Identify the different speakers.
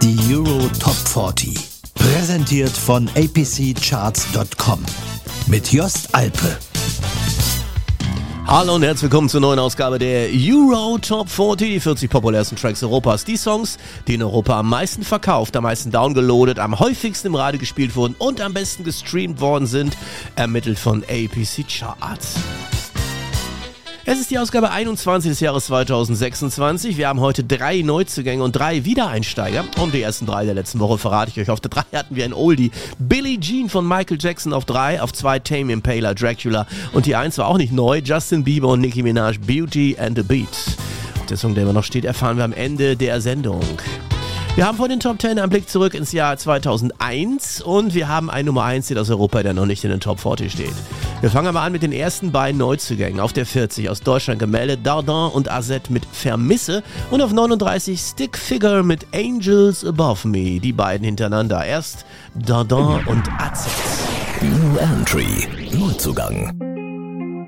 Speaker 1: Die Euro Top 40. Präsentiert von apccharts.com. Mit Jost Alpe.
Speaker 2: Hallo und herzlich willkommen zur neuen Ausgabe der Euro Top 40, die 40 populärsten Tracks Europas. Die Songs, die in Europa am meisten verkauft, am meisten downgeloadet, am häufigsten im Radio gespielt wurden und am besten gestreamt worden sind, ermittelt von APC Charts. Es ist die Ausgabe 21 des Jahres 2026. Wir haben heute 3 Neuzugänge und 3 Wiedereinsteiger. Und die ersten 3 der letzten Woche verrate ich euch. Auf der 3 hatten wir ein Oldie. Billie Jean von Michael Jackson auf 3. Auf 2 Tame Impala, Dracula. Und die 1 war auch nicht neu. Justin Bieber und Nicki Minaj, Beauty and the Beat. Der Song, der immer noch steht, erfahren wir am Ende der Sendung. Wir haben vor den Top 10 einen Blick zurück ins Jahr 2001 und wir haben einen Nummer 1 Hit aus Europa, der noch nicht in den Top 40 steht. Wir fangen aber an mit den ersten beiden Neuzugängen. Auf der 40 aus Deutschland gemeldet Dardin und Azet mit Vermisse und auf 39 Stick Figure mit Angels Above Me. Die beiden hintereinander. Erst Dardin und Azet.
Speaker 3: New Entry, Neuzugang.